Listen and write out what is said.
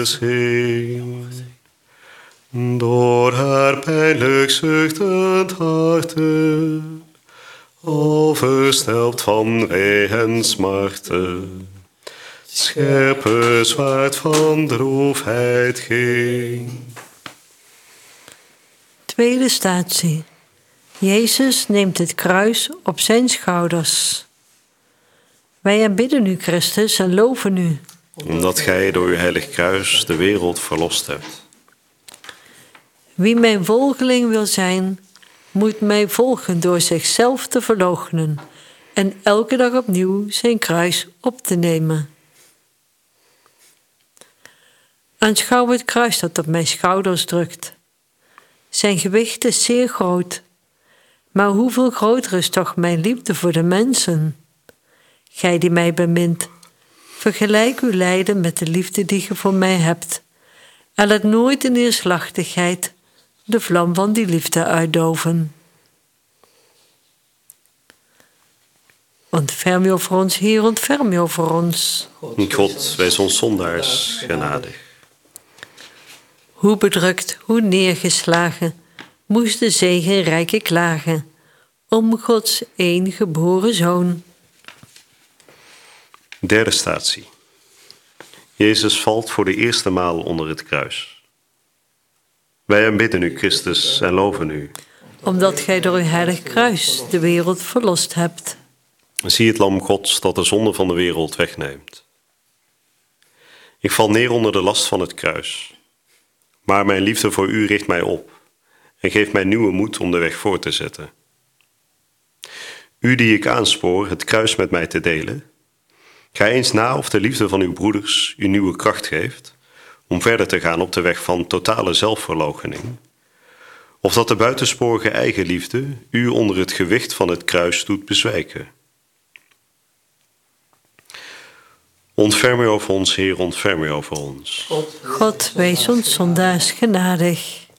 hing. Door haar pijnlijk zuchtend harte, overstelpt van wee en smarten, scherpe zwaard van droefheid ging. Tweede statie. Jezus neemt het kruis op zijn schouders. Wij aanbidden u, Christus, en loven u. Omdat gij door uw heilig kruis de wereld verlost hebt. Wie mijn volgeling wil zijn, moet mij volgen door zichzelf te verloochenen en elke dag opnieuw zijn kruis op te nemen. Aanschouw het kruis dat op mijn schouders drukt. Zijn gewicht is zeer groot, maar hoeveel groter is toch mijn liefde voor de mensen? Gij die mij bemint, vergelijk uw lijden met de liefde die ge voor mij hebt, en laat nooit in neerslachtigheid de vlam van die liefde uitdoven. Ontferm u over ons, Heer, ontferm u over ons. God, wees ons zondaars genadig. Hoe bedrukt, hoe neergeslagen, moest de zegenrijke klagen om Gods één geboren Zoon. Derde statie. Jezus valt voor de eerste maal onder het kruis. Wij aanbidden u, Christus, en loven u. Omdat gij door uw heilig kruis de wereld verlost hebt. Zie het lam Gods dat de zonde van de wereld wegneemt. Ik val neer onder de last van het kruis. Maar mijn liefde voor u richt mij op en geeft mij nieuwe moed om de weg voort te zetten. U die ik aanspoor het kruis met mij te delen, ga eens na of de liefde van uw broeders u nieuwe kracht geeft om verder te gaan op de weg van totale zelfverloochening, of dat de buitensporige eigenliefde u onder het gewicht van het kruis doet bezwijken. Ontferm u over ons, Heer, ontferm u over ons. God, wees ons zondaars genadig.